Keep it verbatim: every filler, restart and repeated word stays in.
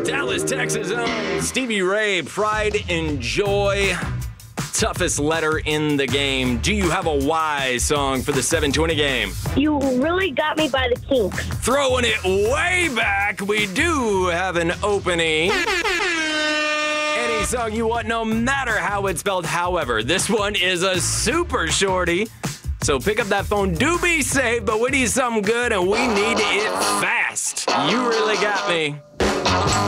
Dallas, Texas own Stevie Ray, Pride and Joy. Toughest letter in the game. Do you have a Y song for the seven twenty game? You really got me by the kinks. Throwing it way back, we do have an opening. Any song you want, no matter how it's spelled. However, this one is a super shorty. So pick up that phone. Do be safe, but we need something good, and we need it fast. You really got me.